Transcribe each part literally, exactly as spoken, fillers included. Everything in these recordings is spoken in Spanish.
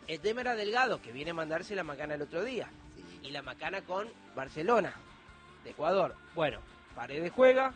El tema era Delgado, que viene a mandarse la macana el otro día. Sí. Y la macana con Barcelona, de Ecuador. Bueno, Paredes juega.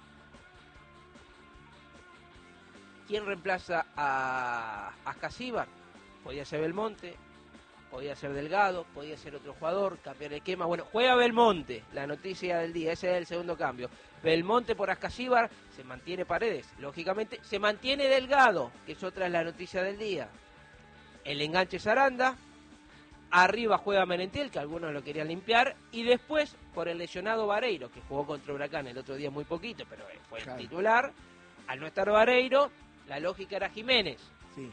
¿Quién reemplaza a Ascasíbar? Podía ser Belmonte, podía ser Delgado, podía ser otro jugador, cambiar el esquema. Bueno, juega Belmonte, la noticia del día, ese es el segundo cambio. Belmonte por Ascasíbar, se mantiene Paredes, lógicamente, se mantiene Delgado, que es otra de la noticia del día. El enganche es Aranda, arriba juega Merentiel, que algunos lo querían limpiar, y después por el lesionado Vareiro, que jugó contra Huracán el otro día muy poquito, pero fue el titular. Al no estar Vareiro, la lógica era Jiménez. Sí.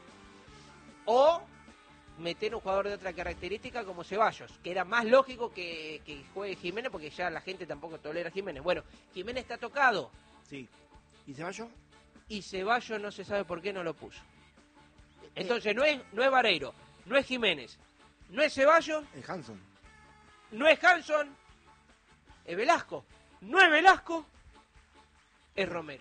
O meter un jugador de otra característica como Ceballos, que era más lógico que, que juegue Jiménez, porque ya la gente tampoco tolera a Jiménez. Bueno, Jiménez está tocado. Sí. ¿Y Ceballos? Y Ceballos no se sabe por qué no lo puso. Entonces no es, no es Vareiro, no es Jiménez, no es Ceballos. Es Hanson. No es Hanson, es Velasco. No es Velasco, es Romero.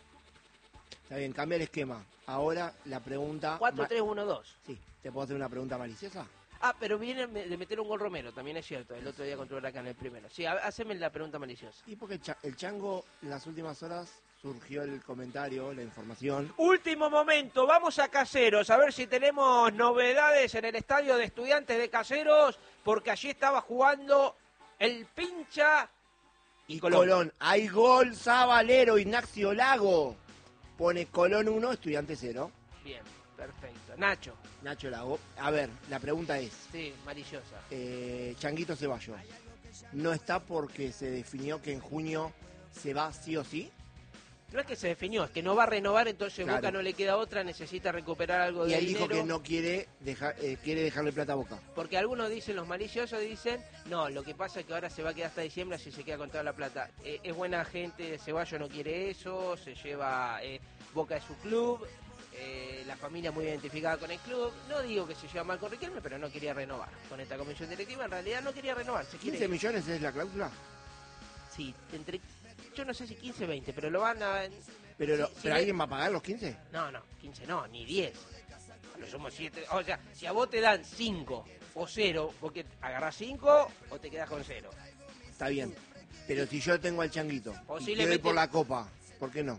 Está bien, cambia el esquema. Ahora la pregunta... cuatro tres uno dos. Sí, ¿te puedo hacer una pregunta maliciosa? Ah, pero viene de meter un gol Romero, también es cierto, el otro día contra Huracán el primero. Sí, haceme la pregunta maliciosa. Y porque el, cha el Chango en las últimas horas surgió el comentario, la información. Último momento, vamos a Caseros, a ver si tenemos novedades en el estadio de Estudiantes de Caseros, porque allí estaba jugando el Pincha y, y Colón. Colón. Hay gol, Zabalero, Ignacio Lago. Pone Colón uno, Estudiantes cero. Bien, perfecto. Nacho. Nacho Lago. A ver, la pregunta es... Sí, maliciosa. Eh, Changuito Ceballos. ¿No está porque se definió que en junio se va sí o sí? No es que se definió, es que no va a renovar, entonces Claro. Boca no le queda otra, necesita recuperar algo y de él dinero. dijo que no quiere, dejar, eh, quiere dejarle plata a Boca. Porque algunos dicen, los maliciosos dicen, no, lo que pasa es que ahora se va a quedar hasta diciembre si se queda con toda la plata. Eh, es buena gente, Ceballos no quiere eso, se lleva, eh, Boca es su club, eh, la familia muy identificada con el club. No digo que se lleva mal con Riquelme, pero no quería renovar. Con esta comisión directiva en realidad no quería renovar. Se quiere... ¿quince millones es la cláusula? Sí, entre, yo no sé si quince, veinte, pero lo van a... ¿Pero, lo, si, ¿pero si alguien le... va a pagar los quince? No, no, quince no, ni diez. A lo sumo siete. O sea, si a vos te dan cinco o cero, vos que agarrás cinco o te quedás con cero. Está bien. Pero si yo tengo al Changuito y Posiblemente... quiero ir por la copa, ¿por qué no?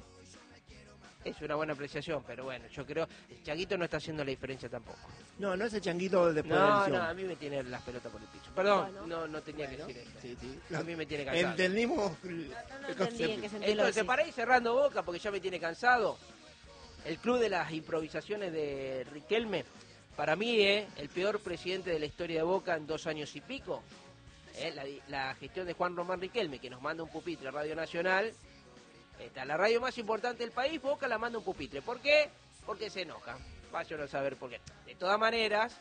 Es una buena apreciación, pero bueno, yo creo el Changuito no está haciendo la diferencia tampoco. No, no es el Changuito después de la No, lesión. no, a mí me tiene las pelotas por el piso. Perdón, Bueno. no no tenía Bueno, que decir esto. sí, sí. A mí me tiene cansado. Entendimos el, No, no el entendí concepto. en qué sentido lo Entonces, decís. para ir cerrando Boca, porque ya me tiene cansado, el club de las improvisaciones de Riquelme, para mí es el peor presidente de la historia de Boca en dos años y pico. Eh, la, la gestión de Juan Román Riquelme, que nos manda un pupitre a Radio Nacional, esta, la radio más importante del país, Boca la manda un pupitre. ¿Por qué? Porque se enoja. Vaya a saber por qué. De todas maneras,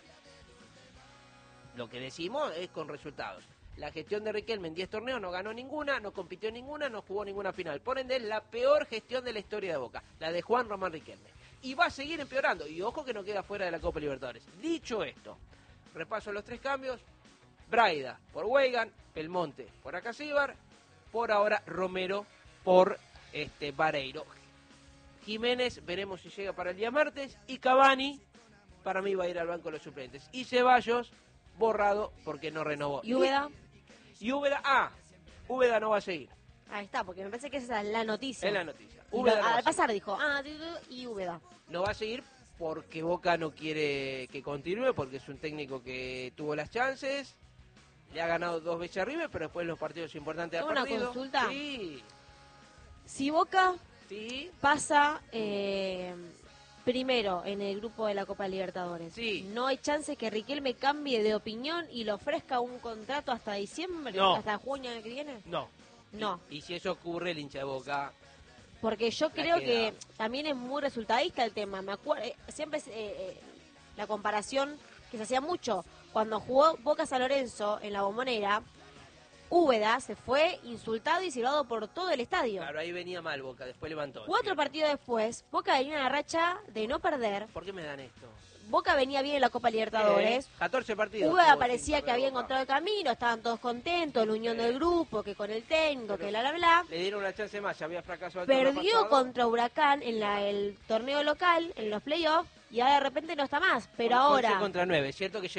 lo que decimos es con resultados. La gestión de Riquelme en diez torneos no ganó ninguna, no compitió en ninguna, no jugó ninguna final. Por ende, es la peor gestión de la historia de Boca, la de Juan Román Riquelme. Y va a seguir empeorando. Y ojo que no queda fuera de la Copa Libertadores. Dicho esto, repaso los tres cambios. Braida por Weigan, Belmonte por Ascasíbar, por ahora Romero por este Vareiro. Jiménez, veremos si llega para el día martes. Y Cavani, para mí va a ir al banco de los suplentes. Y Ceballos, borrado porque no renovó. ¿Y Úbeda? Y Úbeda, ah, Úbeda no va a seguir. Ahí está, porque me parece que esa es la noticia. Es la noticia. Y Úbeda lo- no va a al seguir. pasar dijo, ah, du- du- y Úbeda. No va a seguir porque Boca no quiere que continúe, porque es un técnico que tuvo las chances, le ha ganado dos veces a River, pero después en los partidos importantes ha ¿Tengo una perdido. consulta? Sí, Si Boca sí, pasa eh, primero en el grupo de la Copa Libertadores, Sí. ¿no hay chance que Riquelme cambie de opinión y le ofrezca un contrato hasta diciembre, No. hasta junio del que viene? no. No. Y, y si eso ocurre, el hincha de Boca... Porque yo La creo queda. que también es muy resultadista el tema. Me acuerdo, siempre es, eh, eh, la comparación que se hacía mucho cuando jugó Boca San Lorenzo en la Bombonera. Úbeda se fue insultado y silbado por todo el estadio. Claro, ahí venía mal Boca, después levantó. Cuatro Sí. partidos después, Boca venía en la racha de no perder. ¿Por qué me dan esto? Boca venía bien en la Copa Libertadores. Eh, catorce partidos. Úbeda tuvo parecía sin que había perder Boca. encontrado el camino, estaban todos contentos, la unión del grupo, que con el técnico, Pero que bla, bla, bla. Le dieron una chance más, ya había fracasado el torneo Perdió pasado. contra Huracán en la, el torneo local, en los playoffs, y ahora de repente no está más. Pero Once ahora... contra nueve, ¿cierto que